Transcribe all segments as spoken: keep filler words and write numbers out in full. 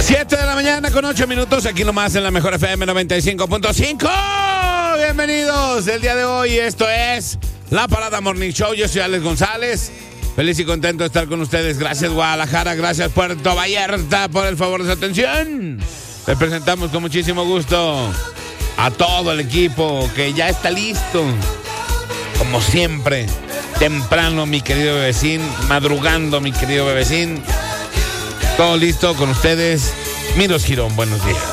siete de la mañana con ocho minutos, aquí nomás en la mejor F M noventa y cinco punto cinco. Bienvenidos el día de hoy, esto es La Parada Morning Show. Yo soy Alex González, feliz y contento de estar con ustedes. Gracias Guadalajara, gracias Puerto Vallarta por el favor de su atención. Les presentamos con muchísimo gusto a todo el equipo que ya está listo. Como siempre, temprano mi querido bebecín, madrugando mi querido bebecín. Todo listo con ustedes. Miros Girón, buenos días.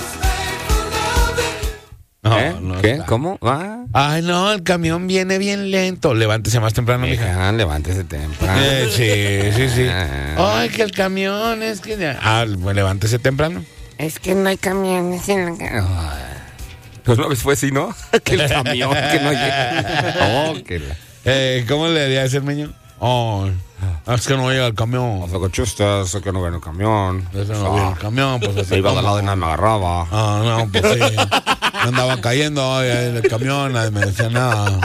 No, ¿Eh? no ¿Qué? está. ¿Cómo? ¿Ah? Ay, no, el camión viene bien lento. Levántese más temprano, mija. Mija, levántese temprano. Eh, sí, sí, sí. Ay, que el camión es que... Ah, pues levántese temprano. Es que no hay camiones en la casa. Pues una vez fue así, ¿no? Que el camión que no llega. Oh, que la... Eh, ¿Cómo le haría ese meño? Oh, es que no llega el camión. O sea, cochustas, es que no viene el camión. Ese no viene el camión, pues así. Se iba como- al lado y nada me agarraba. Ah, no, pues sí. Me andaba cayendo ay, el camión, nadie me decía nada.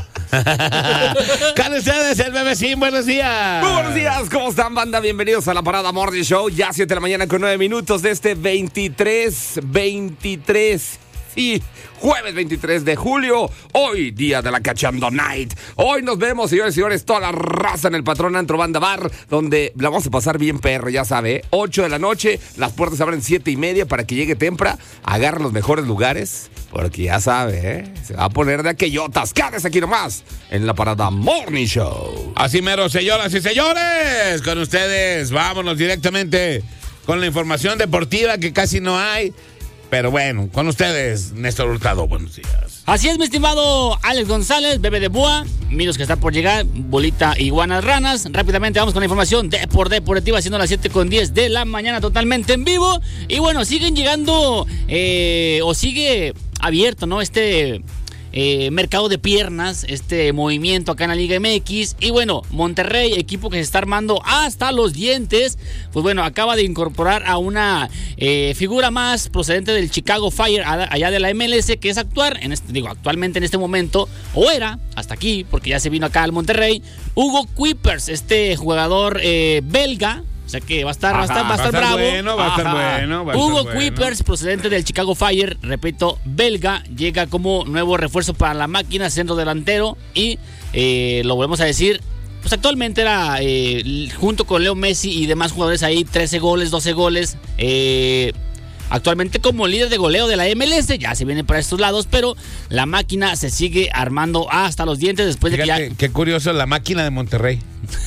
Con ustedes, el bebecín, buenos días. Muy buenos días, ¿cómo están, banda? Bienvenidos a la Parada Morning Show. Ya siete de la mañana con nueve minutos de este veintitrés, veintitrés. Sí, jueves veintitrés de julio, hoy día de la Cachando Night. Hoy nos vemos, señores y señores, toda la raza en el Patrón Antro Banda Bar, donde la vamos a pasar bien perro, ya sabe, ocho de la noche, las puertas abren siete y media para que llegue temprano, agarren los mejores lugares, porque ya sabe, ¿eh? Se va a poner de aquellotas. Quédese aquí nomás, en la Parada Morning Show. Así mero, señoras y señores, con ustedes, vámonos directamente con la información deportiva que casi no hay. Pero bueno, con ustedes, Néstor Hurtado, buenos días. Así es, mi estimado Alex González, bebé de Búa, Miros que está por llegar, Bolita, Iguanas, Ranas. Rápidamente vamos con la información de por Deportiva, siendo las siete con diez de la mañana, totalmente en vivo. Y bueno, siguen llegando, eh, o sigue abierto, ¿no? Este... Eh, mercado de piernas, este movimiento acá en la Liga M X. Y bueno, Monterrey, equipo que se está armando hasta los dientes, pues bueno, acaba de incorporar a una eh, figura más procedente del Chicago Fire, allá de la M L S, que es actuar, en este, digo, actualmente en este momento, o era, hasta aquí, porque ya se vino acá al Monterrey, Hugo Kuipers, este jugador eh, belga. O sea que va a estar, va a estar, va a estar va a estar bravo. bueno, va a estar Ajá. bueno, va a Hugo estar bueno. Kuipers, procedente del Chicago Fire, repito, belga, llega como nuevo refuerzo para la máquina, centro delantero. Y eh, lo volvemos a decir, pues actualmente era, eh, junto con Leo Messi y demás jugadores ahí, trece goles, doce goles. Eh, actualmente como líder de goleo de la M L S, ya se viene para estos lados, pero la máquina se sigue armando hasta los dientes después Fíjate, de que ya... qué curioso, la máquina de Monterrey.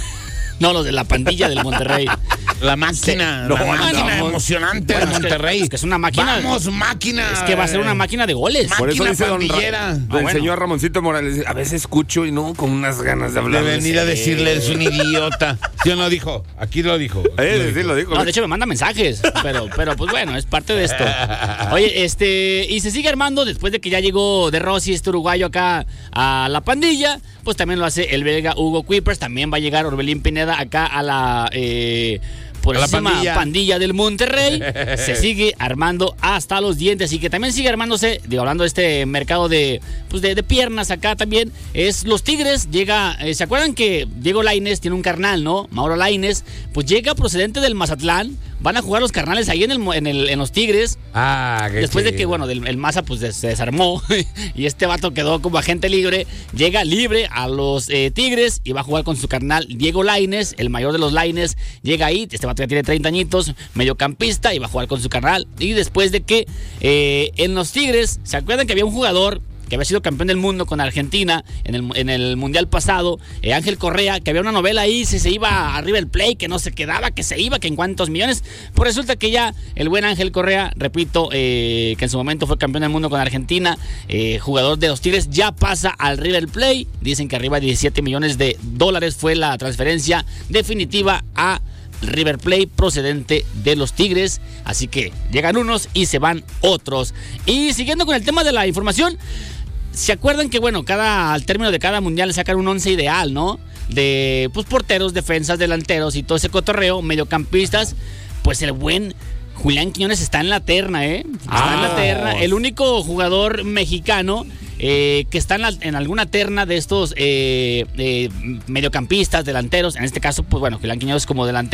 No, los de la pandilla del Monterrey. La máquina, No, la máquina no, emocionante bueno, de es que- Monterrey. es que es una máquina. Vamos, máquina. Es que va a ser una máquina de goles. Por eso Máquina dice don, Ra- pandillera. don Ah, bueno. señor Ramoncito Morales, a veces escucho y no, con unas ganas de De hablar. venir a decirle, es un idiota. ¿Sí o no dijo? Aquí lo dijo. Aquí Eh, lo sí, dijo. lo digo. No, de hecho me manda mensajes, pero, pero pues bueno, es parte de esto. Oye, este, y se sigue armando después de que ya llegó De Rossi, este uruguayo acá a la pandilla, pues también lo hace el belga Hugo Kuipers, también va a llegar Orbelín Pineda acá a la... Eh, por A la eso se llama pandilla. pandilla del Monterrey. Se sigue armando hasta los dientes. Y que también sigue armándose, digo, hablando de este mercado de, pues de, de piernas acá también, es los Tigres. Llega, eh, ¿se acuerdan que Diego Lainez tiene un carnal, no? Mauro Lainez, pues llega procedente del Mazatlán. Van a jugar los carnales ahí en, el, en, el, en los Tigres. Ah, qué Después de chido. que, bueno, del, el Maza pues des- se desarmó y este vato quedó como agente libre, llega libre a los eh, Tigres y va a jugar con su carnal Diego Lainez, el mayor de los Lainez, llega ahí, este vato ya tiene treinta añitos, mediocampista, y va a jugar con su carnal. Y después de que eh, en los Tigres, ¿se acuerdan que había un jugador que había sido campeón del mundo con Argentina en el, en el Mundial pasado, eh, Ángel Correa, que había una novela ahí, si se iba arriba el play, que no se quedaba, que se iba, que en cuántos millones? Pues resulta que ya el buen Ángel Correa, repito, eh, que en su momento fue campeón del mundo con Argentina, eh, jugador de los Tigres, ya pasa al River Plate. Dicen que arriba de diecisiete millones de dólares fue la transferencia definitiva a River Plate procedente de los Tigres. Así que llegan unos y se van otros. Y siguiendo con el tema de la información, ¿se acuerdan que, bueno, cada, al término de cada mundial sacan un once ideal, ¿no? De, pues, porteros, defensas, delanteros y todo ese cotorreo, mediocampistas. Pues el buen Julián Quiñones está en la terna, ¿eh? Está Ah. en la terna. El único jugador mexicano eh, que está en, la, en alguna terna de estos eh, eh, mediocampistas, delanteros. En este caso, pues bueno, Julián Quiñones como delantero.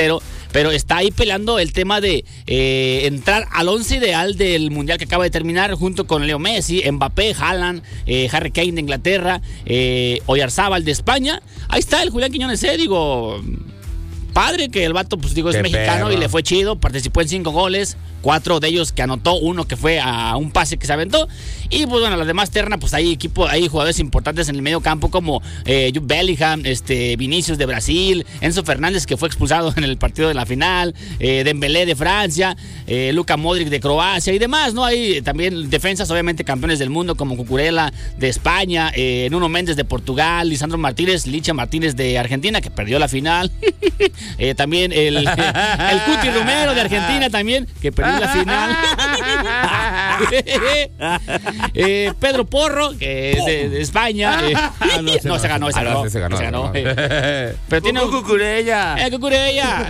pero está ahí peleando el tema de eh, entrar al once ideal del Mundial que acaba de terminar junto con Leo Messi, Mbappé, Haaland, eh, Harry Kane de Inglaterra, eh, Oyarzábal de España. Ahí está el Julián Quiñones, eh, digo... Padre que el vato, pues digo, es Qué mexicano perro. y le fue chido, participó en cinco goles, cuatro de ellos que anotó, uno que fue a un pase que se aventó, y pues bueno, la demás terna, pues hay equipo, hay jugadores importantes en el medio campo como eh, Jude Bellingham, este, Vinicius de Brasil, Enzo Fernández que fue expulsado en el partido de la final, eh, Dembélé de Francia, eh, Luka Modric de Croacia y demás, ¿no? Hay también defensas, obviamente campeones del mundo como Cucurella de España, eh, Nuno Méndez de Portugal, Lisandro Martínez, Licha Martínez de Argentina que perdió la final. Eh, también el, el Cuti Romero de Argentina también, que perdió la final. eh, Pedro Porro, que es de, de España. Eh, no, se, no, se ganó, se Ah, ganó. no, se ganó, se ganó, se ganó. eh. Pero tiene un Cucurella. ¡Eh, Cucurella!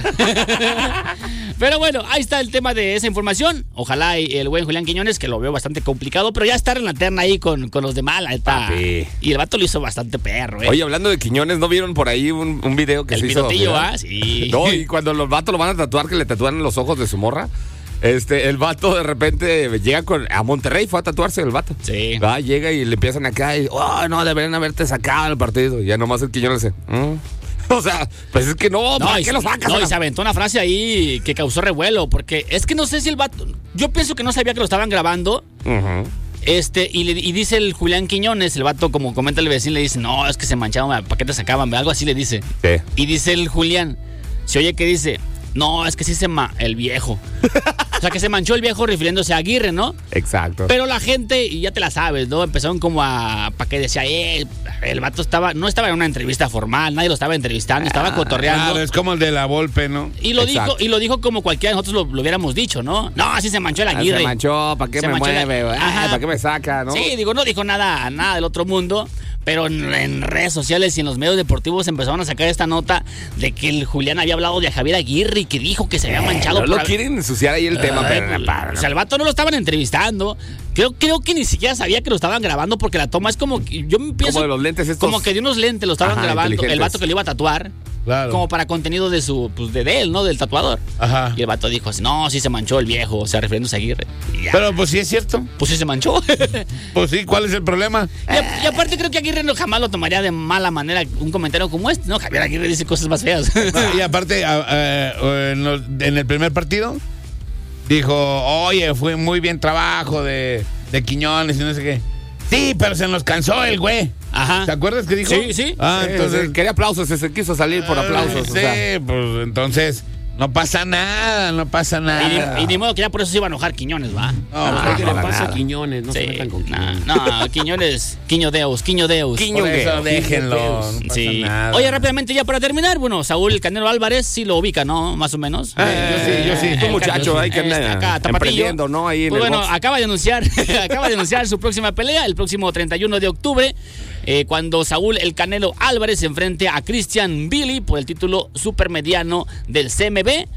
Pero bueno, ahí está el tema de esa información. Ojalá y el buen Julián Quiñones, que lo veo bastante complicado, pero ya estar en la terna ahí con, con los demás, la neta. Papi. Y el vato lo hizo bastante perro, eh. Oye, hablando de Quiñones, ¿no vieron por ahí un, un video que el se hizo pilotillo, viral? ¿ah? Sí. No, y cuando los vatos lo van a tatuar, que le tatúan los ojos de su morra, este, el vato de repente llega con, a Monterrey, fue a tatuarse el vato. Sí. Va, llega y le empiezan acá y, oh, no, deberían haberte sacado el partido. Y ya nomás el Quiñones dice, "Mm". O sea, pues es que no, ¿para No, y, qué lo sacas? no, y se aventó una frase ahí que causó revuelo, porque es que no sé si el vato, yo pienso que no sabía que lo estaban grabando. Ujú. Este, y, le- y dice el Julián Quiñones, el vato, como comenta el vecino, le dice, no, es que se mancharon, ¿para qué te sacaban? Algo así le dice. Sí. Y dice el Julián, se oye que dice, no, es que sí se ma... el viejo. O sea, que se manchó el viejo refiriéndose a Aguirre, ¿no? Exacto. Pero la gente, y ya te la sabes, ¿no? Empezaron como a... para que decía, eh, el vato estaba... no estaba en una entrevista formal, nadie lo estaba entrevistando, estaba cotorreando. Claro, es como el de la Volpe, ¿no? Y lo Exacto. dijo, y lo dijo como cualquiera de nosotros lo, lo hubiéramos dicho, ¿no? No, así se manchó el Ah, Aguirre. se manchó, ¿para qué Se me manchó la- mueve? güey? Ajá. ¿Para qué me saca, no? Sí, digo, no dijo nada, nada del otro mundo, pero en, en redes sociales y en los medios deportivos empezaron a sacar esta nota de que el Julián había hablado de Javier Aguirre y que dijo que se había manchado. No por lo haber- quieren ensuciar ahí el tema, Ay, pero pues, para, o sea, el vato no lo estaban entrevistando. Creo, creo que ni siquiera sabía que lo estaban grabando porque la toma es como que yo pienso Como de los lentes estos. como que de unos lentes lo estaban Ajá, grabando el inteligentes. vato que le iba a tatuar. Claro. Como para contenido de su pues de, de él, ¿no? Del tatuador. Ajá. Y el vato dijo así, no, sí se manchó el viejo, o sea, refiriéndose a Aguirre. Y ya, Pero pues sí es cierto. pues sí se manchó. Pues sí, ¿cuál es el problema? Y, a- y aparte creo que Aguirre no jamás lo tomaría de mala manera un comentario como este, ¿no? Javier Aguirre dice cosas más feas. Y aparte, a- a- en, los- en el primer partido, dijo, oye, fue muy bien trabajo de, de Quiñones y no sé qué. Sí, pero se nos cansó el güey. Ajá. ¿Te acuerdas que dijo? Sí, sí. Ah, Sí, entonces... sí, quería aplausos, se quiso salir por aplausos. Sí, o sea. pues entonces no pasa nada, no pasa Y nada. ni, y ni modo que ya por eso se iba a enojar Quiñones, ¿va? No, Ah, pues, ¿Qué le para pasa nada. a Quiñones? No se Sí, metan con nah, Quiñones. no, Quiñones, Quiño Deus, Quiño Deus. Quiño por eso Deus. déjenlo, no pasa Sí. nada. Oye, rápidamente ya para terminar, bueno, Saúl El Canelo Álvarez sí lo ubica, ¿no? Más o menos. Ah, yo sí, yo sí. Eh, Un muchacho ahí que este, anda acá, tapatillo. emprendiendo, ¿no? Ahí en Pues el bueno, box. acaba de anunciar, acaba de anunciar su próxima pelea el próximo treinta y uno de octubre, eh, cuando Saúl El Canelo Álvarez se enfrente a Christian Billy por el título supermediano del C M B.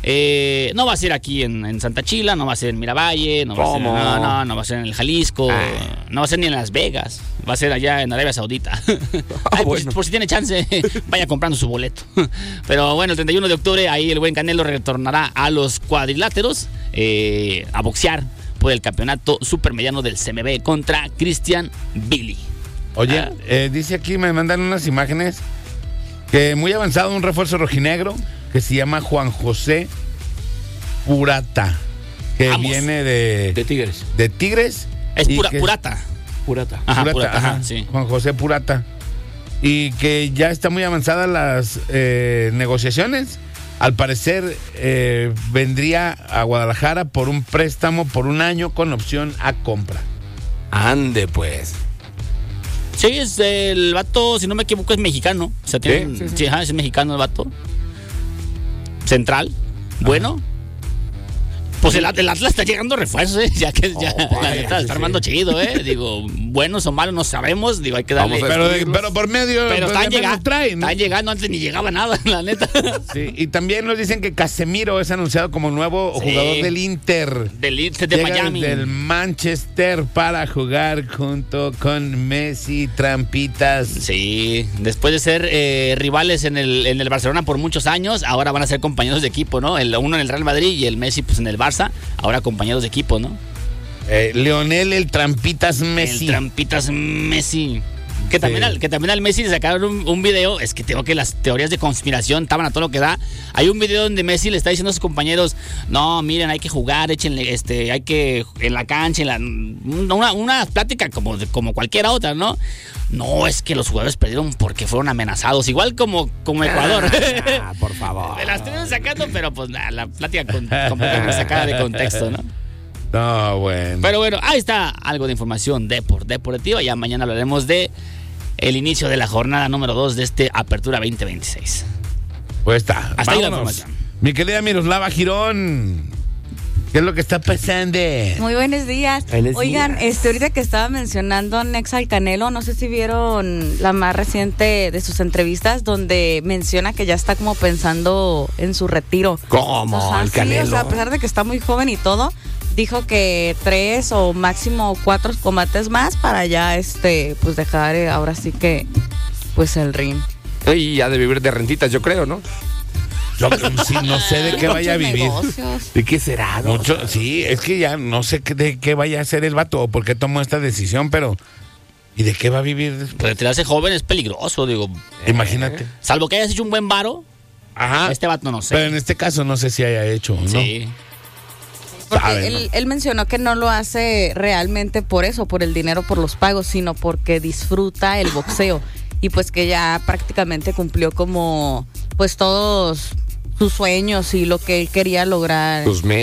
Eh, no va a ser aquí en, en Santa Chila, no va a ser en Miravalle, no va a ser, ¿Cómo? no, no, no va a ser en el Jalisco, Ah. no va a ser ni en Las Vegas, va a ser allá en Arabia Saudita. Ay, por, bueno. si, por si tiene chance, vaya comprando su boleto. Pero bueno, el treinta y uno de octubre ahí el buen Canelo retornará a los cuadriláteros eh, a boxear por el campeonato supermediano del C M B contra Christian Billy. Oye, Ah. eh, dice aquí, me mandan unas imágenes que muy avanzado un refuerzo rojinegro que se llama Juan José Purata, que Vamos. viene de, De Tigres. de Tigres. Es y pura, que- purata. Purata. Ajá, Purata, purata, ajá, ajá, sí. Juan José Purata. Y que ya está muy avanzadas las eh, negociaciones. Al parecer eh, vendría a Guadalajara por un préstamo por un año con opción a compra. Ande, pues. Sí, es el vato, si no me equivoco, es mexicano. O sea, tiene, Sí, sí, sí. sí, ajá, es mexicano el vato. Central. Bueno. Pues el, el Atlas está llegando refuerzos, ¿eh? Ya que ya, Oh, la neta, sí. está armando chido, ¿eh? Digo, buenos o malos no sabemos, digo, hay que darle. Vamos a Pero, de- pero por medio. Pero pues, están de menos llegando, traen, ¿no? están llegando, antes ni llegaba nada, la neta. Sí, y también nos dicen que Casemiro es anunciado como nuevo Sí. jugador del Inter. Del Inter de Llega Miami. del Manchester para jugar junto con Messi, trampitas. Sí, después de ser eh, rivales en el, en el Barcelona por muchos años, ahora van a ser compañeros de equipo, ¿no? El, uno en el Real Madrid y el Messi pues en el Barça, ahora compañeros de equipo, ¿no? Eh, Leonel, el trampitas Messi. El Trampitas Messi. Que también, Sí. al, que también al Messi le sacaron un, un video. Es que tengo que las teorías de conspiración estaban a todo lo que da. Hay un video donde Messi le está diciendo a sus compañeros: no, miren, hay que jugar, échenle, este, hay que en la cancha, en la, una, una plática como, como cualquiera otra, ¿no? No, es que los jugadores perdieron porque fueron amenazados, igual como, como Ecuador. Ah, por favor. Me la estuvieron sacando, pero pues nada, la plática con, completamente sacada de contexto, ¿no? No, bueno. Pero bueno, ahí está algo de información depor, deportiva. Ya mañana hablaremos de el inicio de la jornada número dos de este Apertura veinte veintiséis. Pues está. Hasta ahí la Vámonos. información. Mi querida Miroslava Girón, ¿qué es lo que está pasando? Muy buenos días. Buenos Oigan, días. este ahorita que estaba mencionando Nexa al Canelo, no sé si vieron la más reciente de sus entrevistas donde menciona que ya está como pensando en su retiro. ¿Cómo? Ajá, El sí, Canelo. o sea, a pesar de que está muy joven y todo, dijo que tres o máximo cuatro combates más para ya este pues dejar eh, ahora sí que pues el ring. Y ha de vivir de rentitas, yo creo, ¿no? Yo sí, no sé de qué vaya a Muchos vivir. negocios. ¿De qué será? no? Mucho, sí, es que ya no sé qué- de qué vaya a hacer el vato o por qué tomó esta decisión, pero ¿y de qué va a vivir después? Retirarse joven es peligroso, digo. Imagínate. Salvo que hayas hecho un buen varo, Ajá. este vato no sé. Pero en este caso no sé si haya hecho o no. Sí. Porque Sabe, él, ¿no? él mencionó que no lo hace realmente por eso, por el dinero, por los pagos, sino porque disfruta el boxeo. Y pues que ya prácticamente cumplió como pues todos sus sueños y lo que él quería lograr. Tus